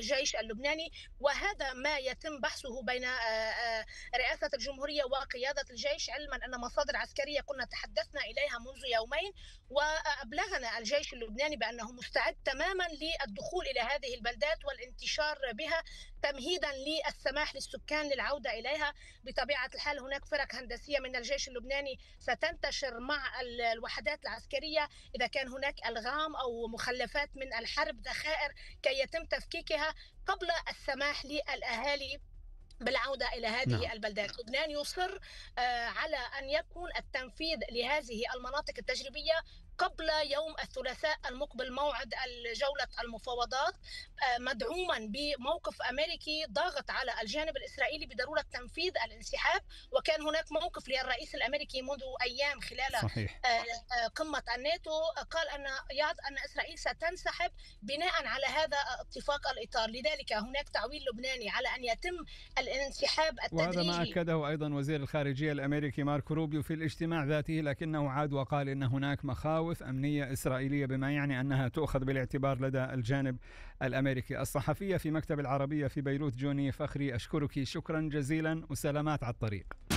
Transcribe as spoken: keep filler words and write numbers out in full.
الجيش اللبناني، وهذا ما يتم بحثه بين رئاسة الجمهورية وقيادة الجيش، علما أن مصادر عسكرية كنا تحدثنا إليها منذ يومين وأبلغنا الجيش اللبناني بأنه مستعد تماما للدخول إلى هذه البلدات والانتشار بها تمهيدا للسماح للسكان للعودة إليها. بطبيعة الحال هناك فرق هندسية من الجيش اللبناني ستنتشر مع الوحدات العسكرية إذا كان هناك ألغام أو مخلفات من الحرب، ذخائر، كي يتم تفكيكها قبل السماح للأهالي بالعودة إلى هذه نعم. البلدات. لبنان يصر على أن يكون التنفيذ لهذه المناطق التجريبية قبل يوم الثلاثاء المقبل موعد جولة المفاوضات، مدعوما بموقف أمريكي ضاغط على الجانب الإسرائيلي بضرورة تنفيذ الانسحاب. وكان هناك موقف للرئيس الأمريكي منذ أيام خلال صحيح. قمة الناتو قال أن يعد أن إسرائيل ستنسحب بناء على هذا اتفاق الإطار. لذلك هناك تعويل لبناني على أن يتم الانسحاب التدريجي، وهذا ما أكده أيضا وزير الخارجية الأمريكي ماركو روبيو في الاجتماع ذاته، لكنه عاد وقال إن هناك مخاوف أمنية إسرائيلية، بما يعني أنها تؤخذ بالاعتبار لدى الجانب الأمريكي. الصحفية في مكتب العربية في بيروت جوني فخري، أشكرك شكرا جزيلا وسلامات على الطريق.